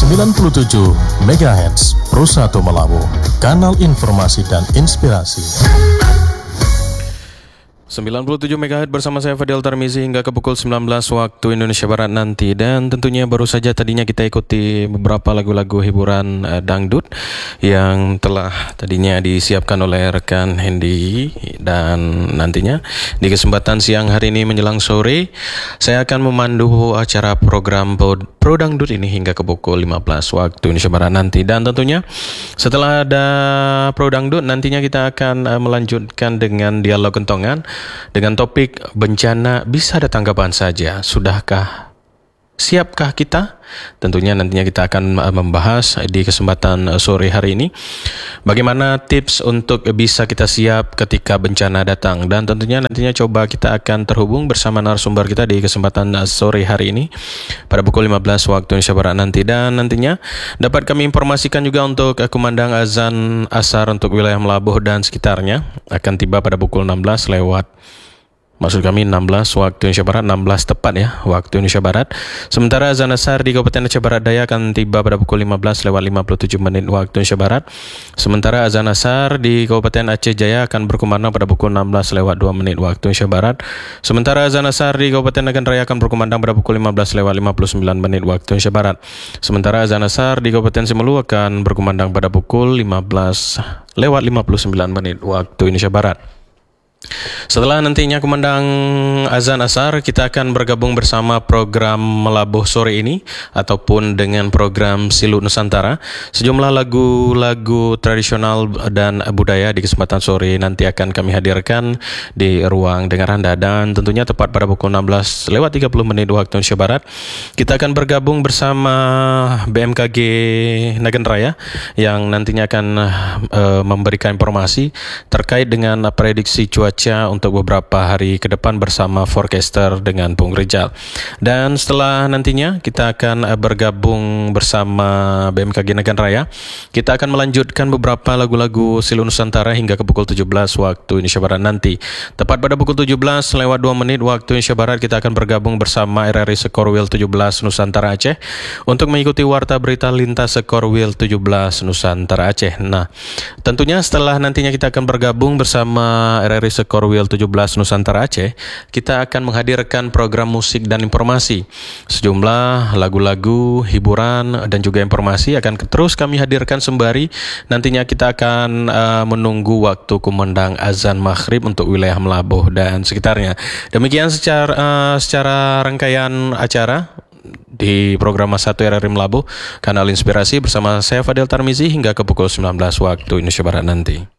97 MHz Pro 1 Melabu, kanal informasi dan inspirasi. 97 MHz bersama saya Fadil Tarmizi hingga ke pukul 19 waktu Indonesia Barat nanti. Dan tentunya baru saja tadinya kita ikuti beberapa lagu-lagu hiburan dangdut yang telah tadinya disiapkan oleh rekan Hendy. Dan nantinya di kesempatan siang hari ini menjelang sore, saya akan memandu acara program Pro Dangdut ini hingga ke pukul 15 waktu Indonesia Barat nanti. Dan tentunya setelah ada Pro Dangdut, nantinya kita akan melanjutkan dengan dialog kentongan dengan topik bencana bisa datang kapan saja. Siapkah kita? Tentunya nantinya kita akan membahas di kesempatan sore hari ini bagaimana tips untuk bisa kita siap ketika bencana datang. Dan tentunya nantinya coba kita akan terhubung bersama narasumber kita di kesempatan sore hari ini pada pukul 15 waktu Indonesia Barat nanti. Dan nantinya dapat kami informasikan juga untuk kumandang azan asar untuk wilayah Melabuh dan sekitarnya akan tiba pada pukul 16 waktu Indonesia Barat, 16 tepat ya waktu Indonesia Barat. Sementara azan asar di Kabupaten Aceh Barat Daya akan tiba pada pukul 15:57 waktu Indonesia Barat. Sementara azan asar di Kabupaten Aceh Jaya akan berkumandang pada pukul 16:02 waktu Indonesia Barat. Sementara azan asar di Kabupaten Nagan Raya akan berkumandang pada pukul 15:59 waktu Indonesia Barat. Sementara azan asar di Kabupaten Semelu akan berkumandang pada pukul 15:59 waktu Indonesia Barat. Setelah nantinya kumandang azan asar, kita akan bergabung bersama program Melabuh sore ini ataupun dengan program Silut Nusantara. Sejumlah lagu-lagu tradisional dan budaya di kesempatan sore nanti akan kami hadirkan di ruang dengar Anda. Dan tentunya tepat pada pukul 16:30 waktu Indonesia Barat, kita akan bergabung bersama BMKG Nagan Raya yang nantinya akan memberikan informasi terkait dengan prediksi cuaca untuk beberapa hari ke depan bersama forecaster dengan Bung Rizal. Dan setelah nantinya kita akan bergabung bersama BMKG Nagan Raya, kita akan melanjutkan beberapa lagu-lagu Silut Nusantara hingga ke pukul 17 waktu Indonesia Barat nanti. Tepat pada pukul 17:02 waktu Indonesia Barat, kita akan bergabung bersama RRI Sekorwil 17 Nusantara Aceh untuk mengikuti warta berita lintas Sekorwil 17 Nusantara Aceh. Nah, tentunya setelah nantinya kita akan bergabung bersama RRI Sekorwil 17 Nusantara Aceh, kita akan menghadirkan program musik dan informasi. Sejumlah lagu-lagu, hiburan, dan juga informasi akan terus kami hadirkan sembari nantinya kita akan menunggu waktu kumandang azan maghrib untuk wilayah Melabuh dan sekitarnya. Demikian secara rangkaian acara di program 1 RRI Melabuh, kanal inspirasi bersama saya Fadil Tarmizi hingga ke pukul 19 waktu Indonesia Barat nanti.